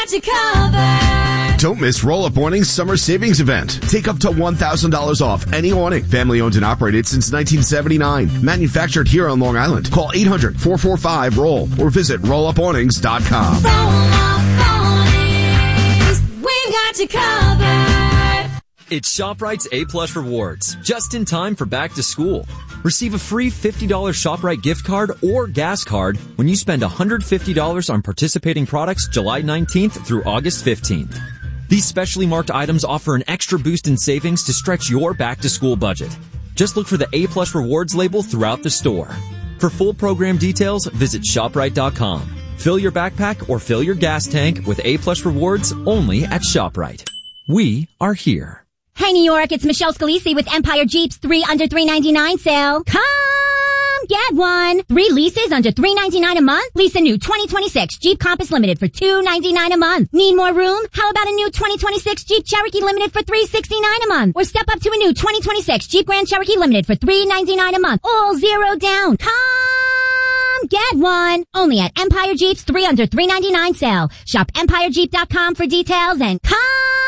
Got you covered. Don't miss Roll-Up Awning's summer savings event. Take up to $1,000 off any awning. Family owned and operated since 1979. Manufactured here on Long Island. Call 800-445-ROLL or visit rollupawnings.com. Roll-Up Awnings, we've got you covered. It's ShopRite's A-Plus Rewards, just in time for back to school. Receive a free $50 ShopRite gift card or gas card when you spend $150 on participating products July 19th through August 15th. These specially marked items offer an extra boost in savings to stretch your back-to-school budget. Just look for the A-Plus Rewards label throughout the store. For full program details, visit ShopRite.com. Fill your backpack or fill your gas tank with A-Plus Rewards only at ShopRite. We are here. Hey, New York, it's Michelle Scalisi with Empire Jeep's 3 under $399 sale. Come get one. 3 leases under $399 a month. Lease a new 2026 Jeep Compass Limited for $299 a month. Need more room? How about a new 2026 Jeep Cherokee Limited for $369 a month? Or step up to a new 2026 Jeep Grand Cherokee Limited for $399 a month. All zero down. Come get one. Only at Empire Jeep's 3 under $399 sale. Shop EmpireJeep.com for details and come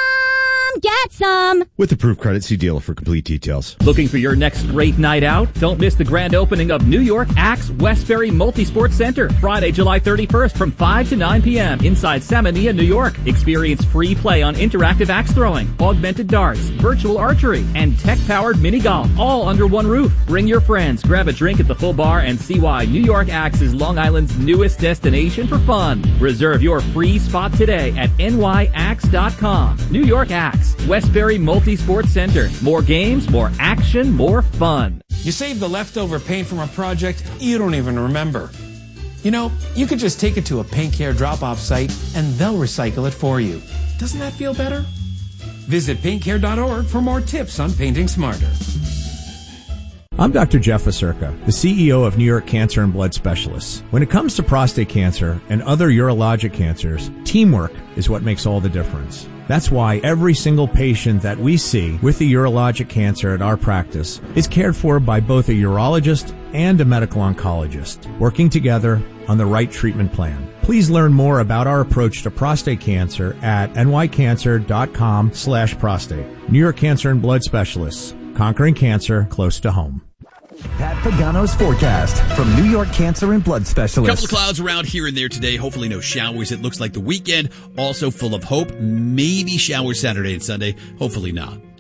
get some. With approved credit, see dealer for complete details. Looking for your next great night out? Don't miss the grand opening of New York Axe Westbury Multisport Center, Friday, July 31st from 5 to 9 p.m. inside Salmonia, New York. Experience free play on interactive axe throwing, augmented darts, virtual archery, and tech-powered mini golf, all under one roof. Bring your friends, grab a drink at the full bar, and see why New York Axe is Long Island's newest destination for fun. Reserve your free spot today at nyaxe.com. New York Axe, Westbury Multi-Sport Center. More games, more action, more fun. You save the leftover paint from a project you don't even remember. You know, you could just take it to a paint care drop-off site and they'll recycle it for you. Doesn't that feel better? Visit paintcare.org for more tips on painting smarter. I'm Dr. Jeff Acerca, the CEO of New York Cancer and Blood Specialists. When it comes to prostate cancer and other urologic cancers, teamwork is what makes all the difference. That's why every single patient that we see with a urologic cancer at our practice is cared for by both a urologist and a medical oncologist, working together on the right treatment plan. Please learn more about our approach to prostate cancer at nycancer.com/prostate. New York Cancer and Blood Specialists, conquering cancer close to home. Pat Pagano's forecast from New York Cancer and Blood Specialists. A couple of clouds around here and there today. Hopefully no showers. It looks like the weekend also full of hope. Maybe showers Saturday and Sunday. Hopefully not.